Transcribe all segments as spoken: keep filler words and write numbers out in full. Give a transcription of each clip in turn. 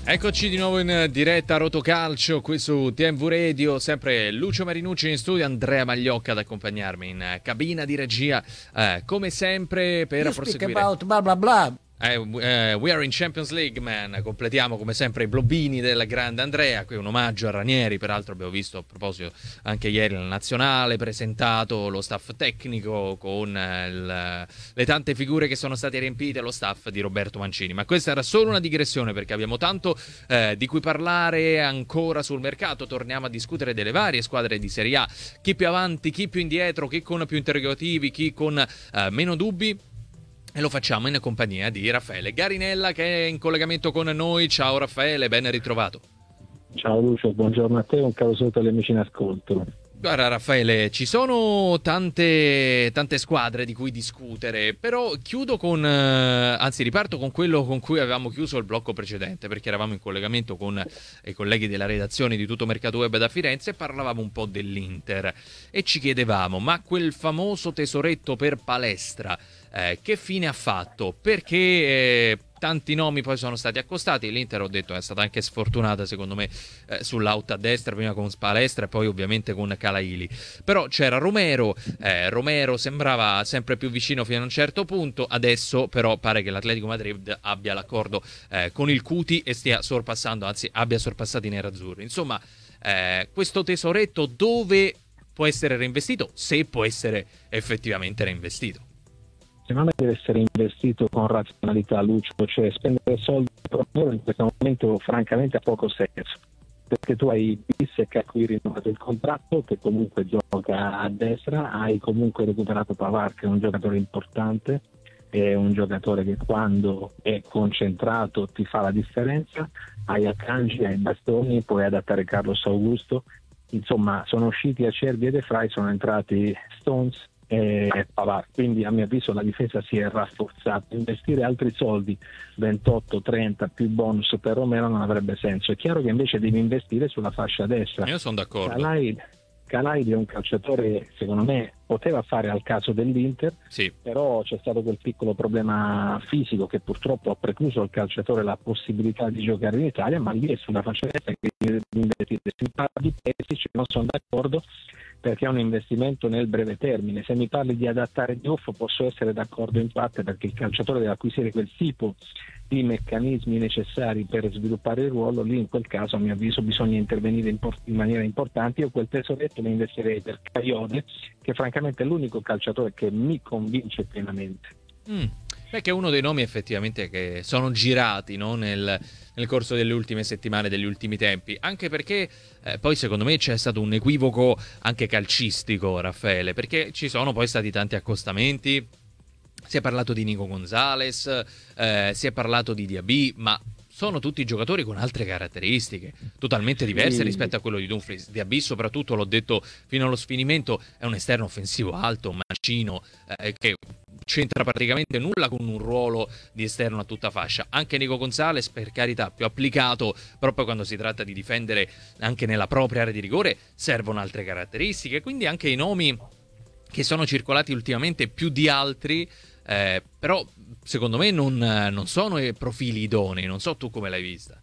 Eccoci di nuovo in diretta a Rotocalcio qui su T M V Radio, sempre Lucio Marinucci in studio, Andrea Magliocca ad accompagnarmi in cabina di regia, eh, come sempre per You proseguire. Speak about blah blah blah. Eh, eh, we are in Champions League, man. Completiamo come sempre i blobbini del grande Andrea. Qui un omaggio a Ranieri. Peraltro abbiamo visto a proposito anche ieri la nazionale presentato lo staff tecnico con eh, il, le tante figure che sono state riempite, lo staff di Roberto Mancini. Ma questa era solo una digressione, perché abbiamo tanto eh, di cui parlare ancora sul mercato. Torniamo a discutere delle varie squadre di Serie A, chi più avanti, chi più indietro, chi con più interrogativi, chi con eh, meno dubbi. E lo facciamo in compagnia di Raffaele Garinella, che è in collegamento con noi. Ciao Raffaele, ben ritrovato. Ciao Lucio, buongiorno a te, un caro saluto agli amici in ascolto. Guarda Raffaele, ci sono tante, tante squadre di cui discutere, però chiudo con, eh, anzi riparto con quello con cui avevamo chiuso il blocco precedente, perché eravamo in collegamento con i colleghi della redazione di Tutto Mercato Web da Firenze e parlavamo un po' dell'Inter e ci chiedevamo, ma quel famoso tesoretto per Palestra, eh, che fine ha fatto? Perché... Eh, tanti nomi poi sono stati accostati. L'Inter, ho detto, è stata anche sfortunata secondo me eh, sull'out a destra, prima con Palestra e poi ovviamente con Calaili. Però c'era Romero, eh, Romero sembrava sempre più vicino fino a un certo punto, adesso però pare che l'Atletico Madrid abbia l'accordo eh, con il Cuti e stia sorpassando, anzi abbia sorpassato i nerazzurri. Insomma, eh, questo tesoretto dove può essere reinvestito, se può essere effettivamente reinvestito? Secondo me deve essere investito con razionalità, Lucio, cioè spendere soldi proprio in questo momento francamente ha poco senso, perché tu hai Bissek a cui rinnovato il contratto, che comunque gioca a destra, hai comunque recuperato Pavard, che è un giocatore importante, è un giocatore che quando è concentrato ti fa la differenza, hai Akanji, hai Bastoni, puoi adattare Carlos Augusto, insomma sono usciti Acerbi e De Vrij, sono entrati Stones e Pavard, quindi a mio avviso la difesa si è rafforzata. Investire altri soldi, ventotto trenta più bonus per Romero, non avrebbe senso. È chiaro che invece devi investire sulla fascia destra. Io sono d'accordo. Calaidi, Calaidi è un calciatore, secondo me poteva fare al caso dell'Inter, sì. Però c'è stato quel piccolo problema fisico che purtroppo ha precluso al calciatore la possibilità di giocare in Italia, ma lì è sulla fascia destra che devi investire. Si parla di Perisic, non sono d'accordo, perché è un investimento nel breve termine. Se mi parli di adattare Diouf posso essere d'accordo in parte, perché il calciatore deve acquisire quel tipo di meccanismi necessari per sviluppare il ruolo. Lì in quel caso a mio avviso bisogna intervenire in, por- in maniera importante. Io quel tesoretto lo investirei per Caiode, che francamente è l'unico calciatore che mi convince pienamente. Mm. Perché è uno dei nomi effettivamente che sono girati, no? nel, nel corso delle ultime settimane, degli ultimi tempi, anche perché eh, poi secondo me c'è stato un equivoco anche calcistico, Raffaele, perché ci sono poi stati tanti accostamenti, si è parlato di Nico Gonzalez, eh, si è parlato di Diaby, ma sono tutti giocatori con altre caratteristiche totalmente diverse, sì, rispetto a quello di Dumfries. Diaby soprattutto, l'ho detto fino allo sfinimento, è un esterno offensivo alto, mancino, eh, che c'entra praticamente nulla con un ruolo di esterno a tutta fascia. Anche Nico Gonzalez, per carità, più applicato proprio quando si tratta di difendere anche nella propria area di rigore, servono altre caratteristiche. Quindi anche i nomi che sono circolati ultimamente più di altri, eh, però secondo me non, non sono profili idonei. Non so tu come l'hai vista.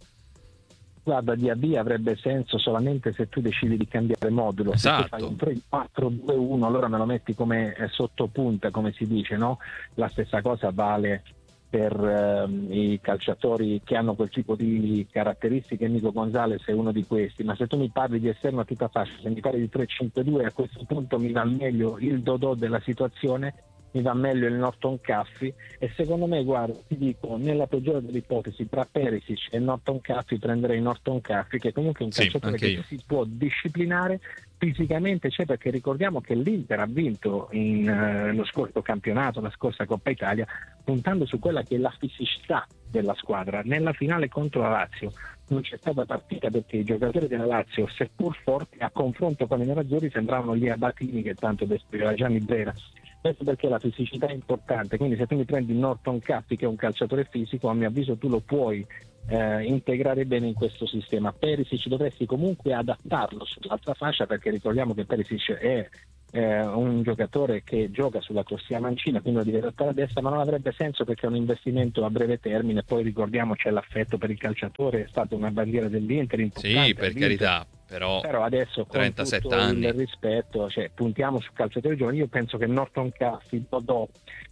Guarda, Diaby avrebbe senso solamente se tu decidi di cambiare modulo. Esatto. Se tu fai un tre quattro due uno, allora me lo metti come eh, sottopunta, come si dice, no? La stessa cosa vale per ehm, i calciatori che hanno quel tipo di caratteristiche. Nico Gonzalez è uno di questi, ma se tu mi parli di esterno a tutta fascia, se mi parli di tre cinque due, a questo punto mi va meglio il Dodò della situazione, mi va meglio il Norton Caffey, e secondo me, guarda, ti dico, nella peggiore delle ipotesi, tra Perisic e Norton Caffey prenderei Norton Caffey, che comunque è un calciatore sì, che io. si può disciplinare fisicamente, cioè, perché ricordiamo che l'Inter ha vinto in, eh, lo scorso campionato, la scorsa Coppa Italia, puntando su quella che è la fisicità della squadra. Nella finale contro la Lazio non c'è stata partita perché i giocatori della Lazio, seppur forti, a confronto con i nerazzurri sembravano gli abatini che tanto descriveva Gianni Brera. Questo perché la fisicità è importante, quindi se tu mi prendi Norton Caffey, che è un calciatore fisico, a mio avviso tu lo puoi eh, integrare bene in questo sistema. Perisic dovresti comunque adattarlo sull'altra fascia, perché ricordiamo che Perisic è eh, un giocatore che gioca sulla corsia mancina, quindi lo deve adattare a destra, ma non avrebbe senso perché è un investimento a breve termine. Poi ricordiamo c'è l'affetto per il calciatore, è stata una bandiera dell'Inter importante. Sì, per carità, però, però adesso con trentasette tutto anni. il rispetto, cioè, puntiamo su calciatori giovani. Io penso che Norton Cassi, Dodò,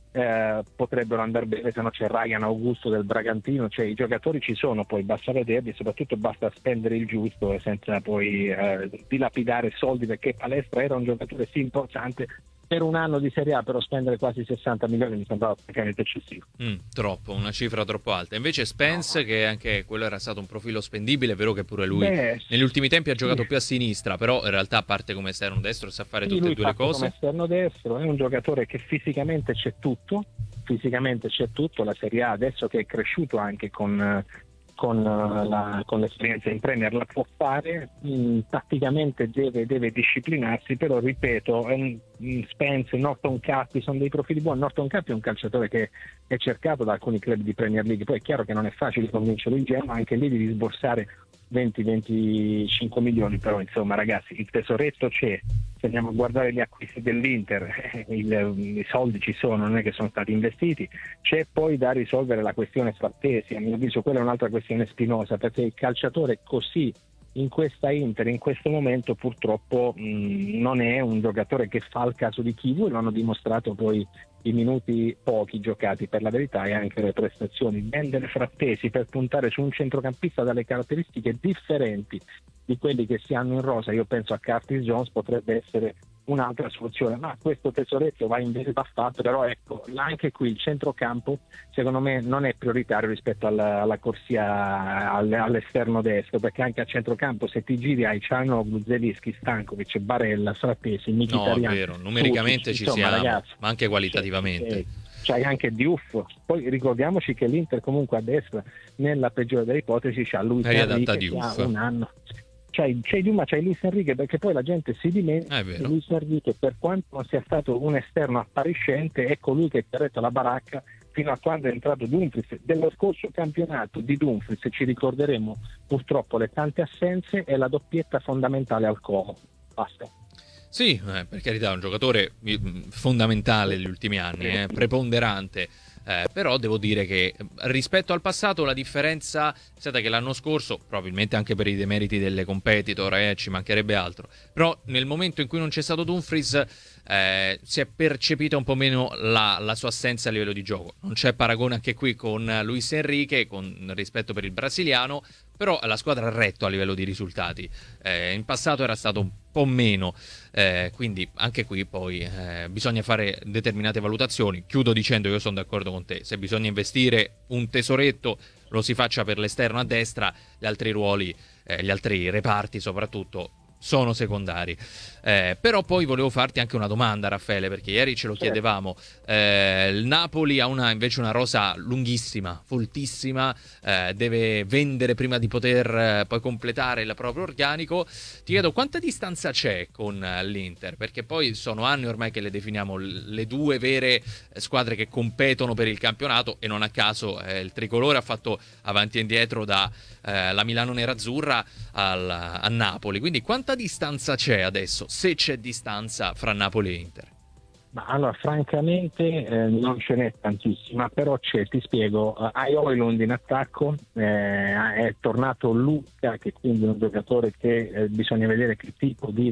eh, potrebbero andare bene, se no c'è Ryan Augusto del Bragantino, cioè i giocatori ci sono, poi basta vederli, soprattutto basta spendere il giusto senza poi eh, dilapidare soldi, perché Palestra era un giocatore sì importante per un anno di Serie A, però spendere quasi sessanta milioni mi sembrava praticamente eccessivo. Mm, troppo, una cifra troppo alta. Invece Spence, no, che anche quello era stato un profilo spendibile, è vero che pure lui Beh, negli ultimi tempi ha giocato sì. più a sinistra, però in realtà parte come esterno destro, sa fare sì, tutte e due le cose. Come esterno destro, è un giocatore che fisicamente c'è tutto, fisicamente c'è tutto, la Serie A adesso che è cresciuto anche con... Con, la, con l'esperienza in Premier la può fare, mh, tatticamente deve, deve disciplinarsi, però ripeto, um, Spence, Norton Cappi sono dei profili buoni. Norton Cappi è un calciatore che è cercato da alcuni club di Premier League, poi è chiaro che non è facile convincere il Genoa, anche lì devi sborsare venti venticinque milioni, però insomma ragazzi, il tesoretto c'è. Se andiamo a guardare gli acquisti dell'Inter, il, i soldi ci sono, non è che sono stati investiti. C'è poi da risolvere la questione Frattesi, a mio avviso quella è un'altra questione spinosa, perché il calciatore così in questa Inter, in questo momento purtroppo mh, non è un giocatore che fa il caso di Chivu, e lo hanno dimostrato poi i minuti pochi giocati per la verità e anche le prestazioni. Vendere Frattesi per puntare su un centrocampista dalle caratteristiche differenti di quelli che si hanno in rosa, io penso a Curtis Jones, potrebbe essere un'altra soluzione, ma questo tesoretto va in verità fatto. Però ecco, anche qui il centrocampo secondo me non è prioritario rispetto alla, alla corsia all'esterno destro, perché anche a centrocampo se ti giri hai Cianoglu, Zelinski, Stankovic, Barella, Frattesi, Mkhitaryan. No, è vero, numericamente Tucci, ci insomma, siamo, ragazzi, ma anche qualitativamente. C'è, c'hai anche Diouf, poi ricordiamoci che l'Inter comunque a destra nella peggiore delle ipotesi c'ha Luis Enrique che ha un anno. C'hai, c'hai Duma, c'hai Luis Enrique, perché poi la gente si dimentica che Luis Enrique, per quanto non sia stato un esterno appariscente, è colui che ha retto la baracca fino a quando è entrato Dumfries. Dello scorso campionato di Dumfries ci ricorderemo purtroppo le tante assenze e la doppietta fondamentale al Como. Basta. Sì, eh, per carità, è un giocatore fondamentale negli ultimi anni, eh, preponderante. Eh, però devo dire che rispetto al passato la differenza è stata che l'anno scorso, probabilmente anche per i demeriti delle competitor, eh, ci mancherebbe altro, però nel momento in cui non c'è stato Dumfries eh, si è percepita un po' meno la, la sua assenza a livello di gioco. Non c'è paragone anche qui con Luis Enrique, con rispetto per il brasiliano, però la squadra ha retto a livello di risultati. Eh, in passato era stato un po' meno, eh, quindi anche qui poi eh, bisogna fare determinate valutazioni. Chiudo dicendo che io sono d'accordo con te, se bisogna investire un tesoretto lo si faccia per l'esterno a destra, gli altri ruoli, eh, gli altri reparti soprattutto sono secondari. Eh, però poi volevo farti anche una domanda, Raffaele, perché ieri ce lo chiedevamo. Eh, il Napoli ha una, invece una rosa lunghissima, foltissima, eh, deve vendere prima di poter eh, poi completare il proprio organico. Ti chiedo quanta distanza c'è con eh, l'Inter, perché poi sono anni ormai che le definiamo le due vere squadre che competono per il campionato, e non a caso eh, il tricolore ha fatto avanti e indietro da eh, la Milano Nerazzurra al, a Napoli. Quindi quanta distanza c'è adesso, se c'è distanza, fra Napoli e Inter? Ma allora, francamente eh, non ce n'è tantissima, però c'è, ti spiego. uh, hai Højlund in attacco, eh, è tornato Lucca, che quindi è un giocatore che eh, bisogna vedere che tipo di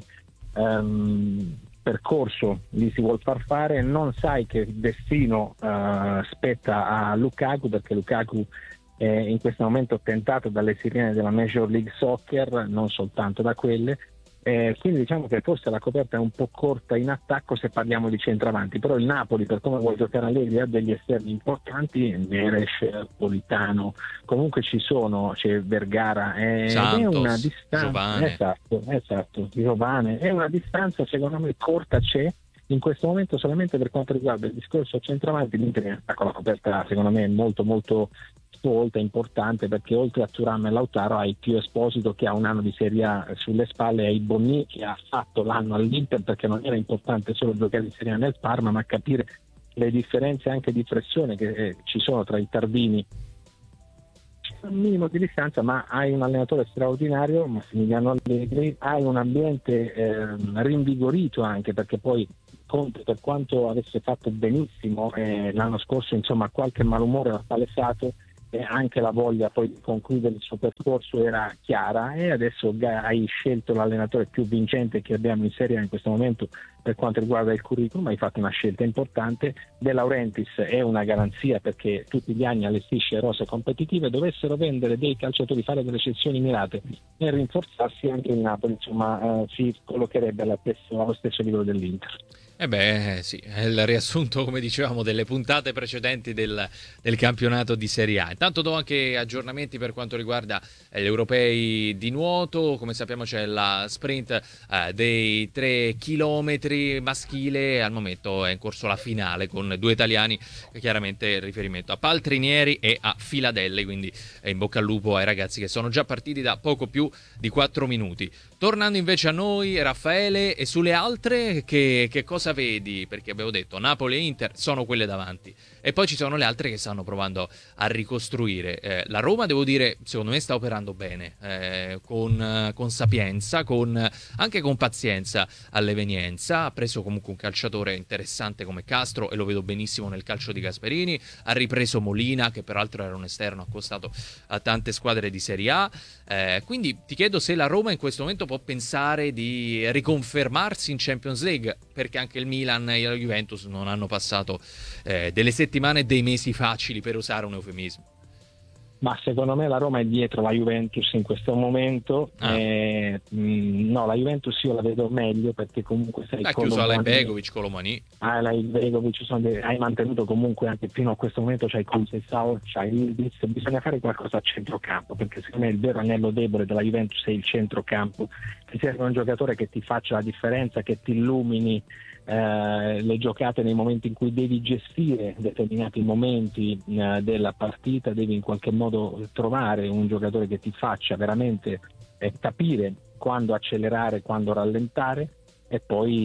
um, percorso gli si vuol far fare. Non sai che destino uh, spetta a Lukaku, perché Lukaku è in questo momento tentato dalle sirene della Major League Soccer, non soltanto da quelle. Eh, quindi diciamo che forse la coperta è un po' corta in attacco se parliamo di centravanti, però il Napoli, per come vuole giocare Allegri, ha degli esterni importanti, Neres, Politano, comunque ci sono, c'è Vergara, eh, Santos, è una distanza, Giovane. esatto, esatto, Giovane, è una distanza secondo me corta, c'è in questo momento. Solamente per quanto riguarda il discorso centravanti, l'Inter con la coperta secondo me è molto molto volta importante, perché oltre a Thuram e Lautaro hai più Esposito che ha un anno di Serie A sulle spalle, hai Bonni che ha fatto l'anno all'Inter, perché non era importante solo giocare in Serie A nel Parma, ma capire le differenze anche di pressione che eh, ci sono tra i Tardini un minimo di distanza, ma hai un allenatore straordinario, Massimiliano Allegri, hai un ambiente eh, rinvigorito anche, perché poi Conte, per quanto avesse fatto benissimo eh, l'anno scorso, insomma qualche malumore l'ha palesato, e anche la voglia poi di concludere il suo percorso era chiara, e adesso hai scelto l'allenatore più vincente che abbiamo in Serie A in questo momento per quanto riguarda il curriculum. Hai fatto una scelta importante. De Laurentiis è una garanzia, perché tutti gli anni allestisce rose competitive. Dovessero vendere dei calciatori, fare delle cessioni mirate e rinforzarsi, anche il Napoli insomma eh, si collocherebbe allo stesso, allo stesso livello dell'Inter. Eh beh, sì, è il riassunto, come dicevamo, delle puntate precedenti del, del campionato di Serie A. Intanto do anche aggiornamenti per quanto riguarda eh, gli europei di nuoto. Come sappiamo c'è la sprint eh, dei tre chilometri maschile, al momento è in corso la finale con due italiani, chiaramente il riferimento a Paltrinieri e a Filadelli, quindi eh, in bocca al lupo ai ragazzi che sono già partiti da poco più di quattro minuti. Tornando invece a noi, Raffaele, e sulle altre che, che cosa vedi? Perché abbiamo detto Napoli e Inter sono quelle davanti, e poi ci sono le altre che stanno provando a ricostruire. Eh, la Roma, devo dire, secondo me sta operando bene, eh, con, con sapienza, con, anche con pazienza all'evenienza. Ha preso comunque un calciatore interessante come Castro, e lo vedo benissimo nel calcio di Gasperini. Ha ripreso Molina, che peraltro era un esterno accostato a tante squadre di Serie A. Eh, quindi ti chiedo se la Roma in questo momento può pensare di riconfermarsi in Champions League, perché anche il Milan e la Juventus non hanno passato eh, delle settimane e dei mesi facili, per usare un eufemismo. Ma secondo me la Roma è dietro la Juventus in questo momento. Ah. Eh, mh, no, la Juventus io la vedo meglio, perché comunque sei ha chiuso Alain Begovic, Colomani. Ah, Alain Begovic, sono dei, hai mantenuto comunque anche fino a questo momento, c'hai Conceição, c'hai Ildiz. Bisogna fare qualcosa a centrocampo, perché secondo me il vero anello debole della Juventus è il centrocampo. Ti serve un giocatore che ti faccia la differenza, che ti illumini Eh, le giocate nei momenti in cui devi gestire determinati momenti eh, della partita. Devi in qualche modo trovare un giocatore che ti faccia veramente eh, capire quando accelerare, quando rallentare. E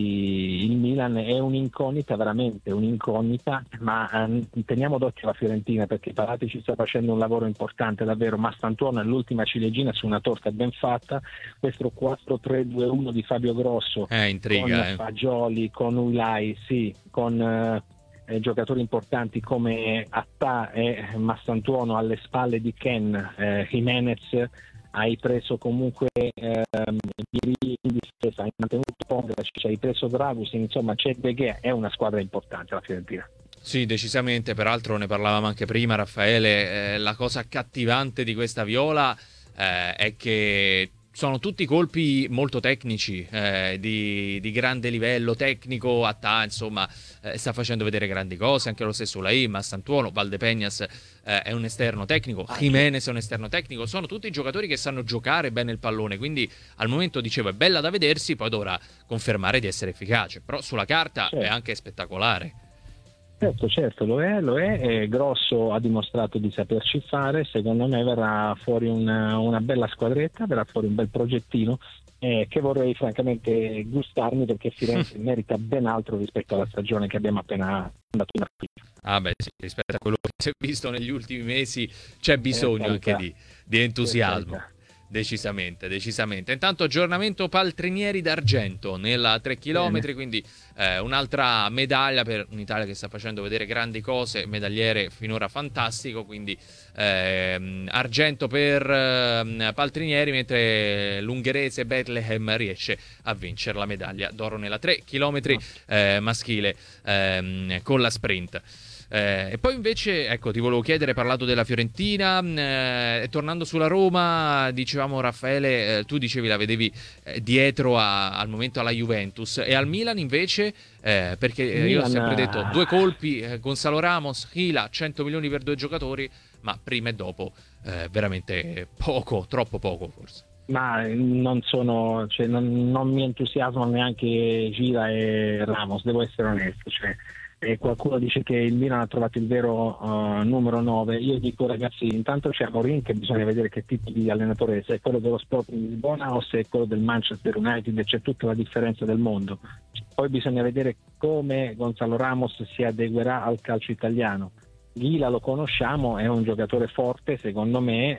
poi il Milan è un'incognita, veramente un'incognita, ma eh, teniamo d'occhio la Fiorentina, perché Parati ci sta facendo un lavoro importante davvero. Mastantuono è l'ultima ciliegina su una torta ben fatta. Questo quattro tre due uno di Fabio Grosso, eh, intriga, con eh. Fagioli, con Ulai, sì, con eh, giocatori importanti come Attà e Mastantuono alle spalle di Ken, eh, Jimenez. Hai preso comunque ehm, in difesa, hai mantenuto Pongrac, hai preso Dragus, insomma c'è De Gea, è una squadra importante la Fiorentina. Sì, decisamente, peraltro ne parlavamo anche prima, Raffaele. Eh, la cosa accattivante di questa Viola eh, è che sono tutti colpi molto tecnici, eh, di, di grande livello tecnico. Attà, insomma, eh, sta facendo vedere grandi cose, anche lo stesso Ulai, Mastantuono, Valdepeñas eh, è un esterno tecnico, Jimenez è un esterno tecnico. Sono tutti giocatori che sanno giocare bene il pallone, quindi al momento, dicevo, è bella da vedersi, poi dovrà confermare di essere efficace, però sulla carta certo. È anche spettacolare. Certo, certo, lo è, lo è, e Grosso ha dimostrato di saperci fare. Secondo me verrà fuori una, una bella squadretta, verrà fuori un bel progettino eh, che vorrei francamente gustarmi, perché Firenze merita ben altro rispetto alla stagione che abbiamo appena andato in affitto. Ah beh sì, rispetto a quello che si è visto negli ultimi mesi c'è bisogno anche di, di entusiasmo. Decisamente, decisamente. Intanto aggiornamento Paltrinieri d'argento nella tre chilometri, quindi eh, un'altra medaglia per un'Italia che sta facendo vedere grandi cose, medagliere finora fantastico, quindi eh, argento per eh, Paltrinieri, mentre l'ungherese Bethlehem riesce a vincere la medaglia d'oro nella tre chilometri eh, maschile eh, con la sprint. Eh, e poi invece, ecco, ti volevo chiedere, hai parlato della Fiorentina, eh, tornando sulla Roma, dicevamo Raffaele, eh, tu dicevi la vedevi eh, dietro a, al momento alla Juventus, e al Milan invece, eh, perché eh, io ho sempre detto due colpi, eh, Gonzalo Ramos, Hila, cento milioni per due giocatori, ma prima e dopo eh, veramente poco, troppo poco forse. Ma non sono, cioè, non, non mi entusiasmano neanche Gira e Ramos, devo essere onesto, cioè. E qualcuno dice che il Milan ha trovato il vero uh, numero nove. Io dico, ragazzi, intanto c'è Amorim, che bisogna vedere che tipo di allenatore è, se è quello dello Sporting di Lisbona o se è quello del Manchester United, e c'è tutta la differenza del mondo. Poi bisogna vedere come Gonzalo Ramos si adeguerà al calcio italiano. Ghila lo conosciamo, è un giocatore forte, secondo me,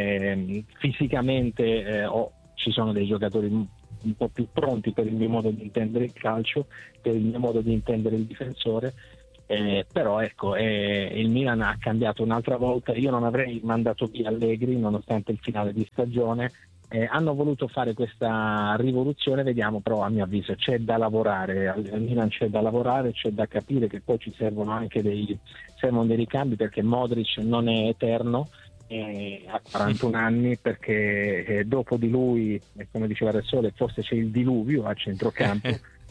eh, fisicamente eh, oh, ci sono dei giocatori un po' più pronti per il mio modo di intendere il calcio, per il mio modo di intendere il difensore, eh, però ecco, eh, il Milan ha cambiato un'altra volta. Io non avrei mandato via Allegri nonostante il finale di stagione. Eh, hanno voluto fare questa rivoluzione, vediamo, però a mio avviso c'è da lavorare, al Milan c'è da lavorare, c'è da capire che poi ci servono anche dei, servono dei ricambi, perché Modric non è eterno, eh, ha quarantuno anni, perché eh, dopo di lui, eh, come diceva Ressole, forse c'è il diluvio a centrocampo.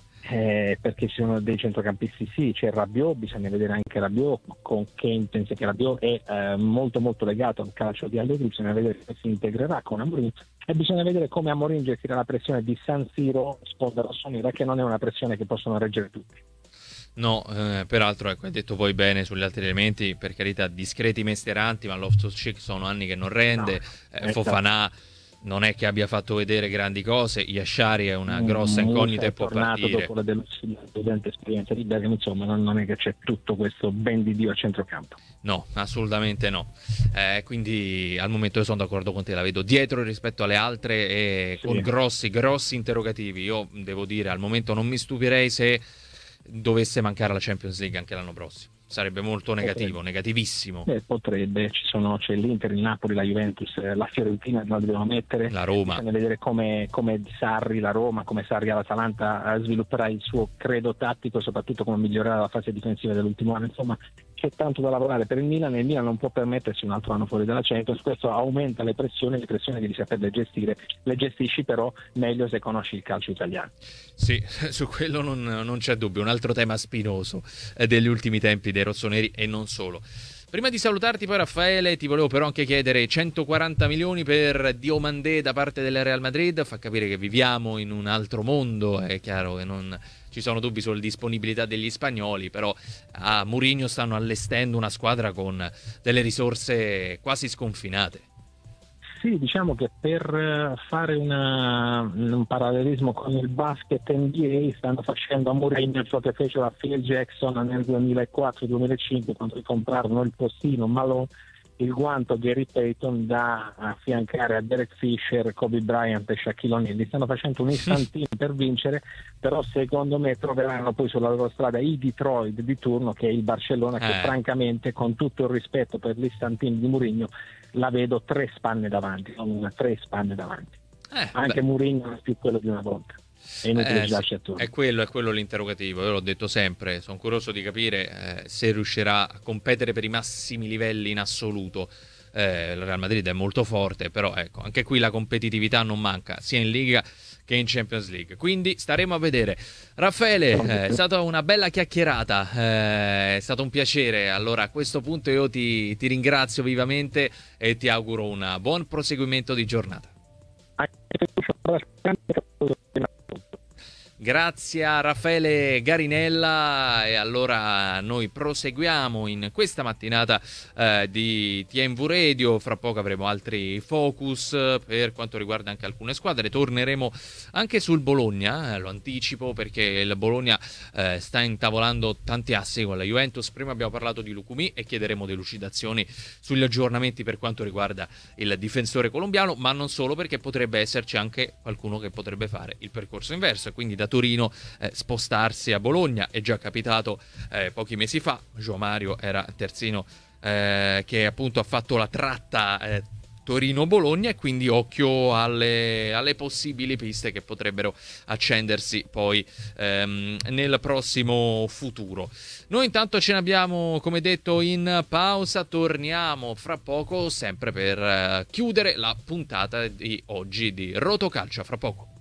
Eh, perché ci sono dei centrocampisti, sì, c'è Rabiot, bisogna vedere anche Rabiot con Kane, penso che Rabiot è eh, molto molto legato al calcio di Allegri, bisogna vedere come si integrerà con Amorim e bisogna vedere come Amorim gestirà la pressione di San Siro, sponda rossonera, che non è una pressione che possono reggere tutti. No, eh, peraltro ecco, hai detto poi bene sugli altri elementi, per carità, discreti mestieranti, ma Loftus-Cheek sono anni che non rende, no, eh, Fofana non è che abbia fatto vedere grandi cose, Yashari è una grossa mm, incognita e può tornato partire dopo la deludente esperienza di Bergamo, insomma non, non è che c'è tutto questo ben di Dio a centrocampo. No, assolutamente no, eh, quindi al momento io sono d'accordo con te, la vedo dietro rispetto alle altre e Sì. con grossi grossi interrogativi. Io devo dire, al momento non mi stupirei se dovesse mancare la Champions League anche l'anno prossimo. Sarebbe molto negativo, Potrebbe. negativissimo. Eh, potrebbe, ci sono, c'è l'Inter, il Napoli, la Juventus, eh, la Fiorentina la dobbiamo mettere, La Roma. bisogna vedere come, come Sarri, la Roma, come Sarri all'Atalanta eh, svilupperà il suo credo tattico, soprattutto come migliorerà la fase difensiva dell'ultimo anno. Insomma, c'è tanto da lavorare per il Milan e il Milan non può permettersi un altro anno fuori dalla Champions. Questo aumenta le pressioni, le pressioni devi saperle gestire, le gestisci però meglio se conosci il calcio italiano. Sì, su quello non, non c'è dubbio, un altro tema spinoso eh, degli ultimi tempi dei rossoneri e non solo. Prima di salutarti poi Raffaele, ti volevo però anche chiedere centoquaranta milioni per Diomandé da parte del Real Madrid, fa capire che viviamo in un altro mondo, è chiaro che non ci sono dubbi sulla disponibilità degli spagnoli, però a Mourinho stanno allestendo una squadra con delle risorse quasi sconfinate. Sì, diciamo che per fare una, un parallelismo con il basket N B A stanno facendo a Mourinho ciò che fecero a Phil Jackson nel duemilaquattro duemilacinque quando comprarono il postino Malone, il guanto Gary Payton da affiancare a Derek Fisher, Kobe Bryant e Shaquille O'Neal. Li stanno facendo un istantino per vincere, però secondo me troveranno poi sulla loro strada i Detroit di turno, che è il Barcellona, che Eh. francamente, con tutto il rispetto per l'istantino di Mourinho, la vedo tre spanne davanti, non una, tre spanne davanti. Eh, Anche beh. Mourinho non è più quello di una volta. È inutile Eh, girarci sì, attorno. è quello, è quello l'interrogativo. Io l'ho detto sempre, sono curioso di capire eh, se riuscirà a competere per i massimi livelli in assoluto. Eh, il Real Madrid è molto forte, però ecco, anche qui la competitività non manca, sia in Liga che in Champions League. Quindi staremo a vedere. Raffaele, eh, è stata una bella chiacchierata, eh, è stato un piacere. Allora a questo punto io ti, ti ringrazio vivamente e ti auguro un buon proseguimento di giornata. Grazie a Raffaele Garinella e allora noi proseguiamo in questa mattinata eh, di T M V Radio, fra poco avremo altri focus per quanto riguarda anche alcune squadre, torneremo anche sul Bologna, eh, lo anticipo perché il Bologna eh, sta intavolando tanti assi con la Juventus, prima abbiamo parlato di Lucumí e chiederemo delucidazioni sugli aggiornamenti per quanto riguarda il difensore colombiano, ma non solo, perché potrebbe esserci anche qualcuno che potrebbe fare il percorso inverso e quindi da Torino eh, spostarsi a Bologna. È già capitato eh, pochi mesi fa, João Mario era terzino eh, che appunto ha fatto la tratta eh, Torino-Bologna e quindi occhio alle, alle possibili piste che potrebbero accendersi poi ehm, nel prossimo futuro. Noi intanto ce ne abbiamo, come detto, in pausa, torniamo fra poco sempre per eh, chiudere la puntata di oggi di Rotocalcio, fra poco.